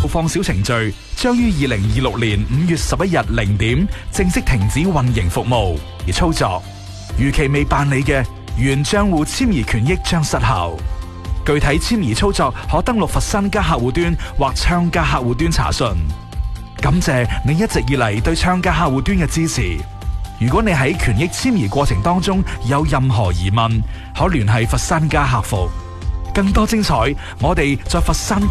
放小程序將於2026年5月11日0點正式停止運營服務，而操作逾期未辦理嘅原賬戶遷移權益將失效。具體遷移操作可登錄佛山家客戶端或昌家客戶端查詢。感謝你一直以嚟對昌家客戶端嘅支持。如果你喺權益遷移過程當中有任何疑問，可聯繫佛山家客服。更多精彩，我哋在佛山家